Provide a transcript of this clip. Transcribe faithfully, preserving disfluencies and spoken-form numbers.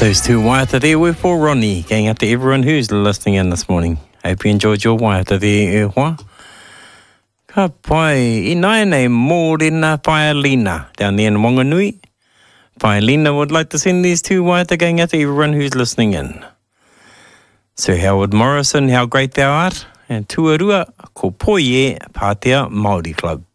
Those two waiata there were for Ronnie, going out to everyone who's listening in this morning. Hope you enjoyed your waiata there, e hoa. Ka pai, I nai nei mōrena Paelina down there in Wanganui. Paelina would like to send these two waiata going out to everyone who's listening in. Sir Howard Morrison, how great thou art. And tuarua, ko Poie Pātea Māori Club.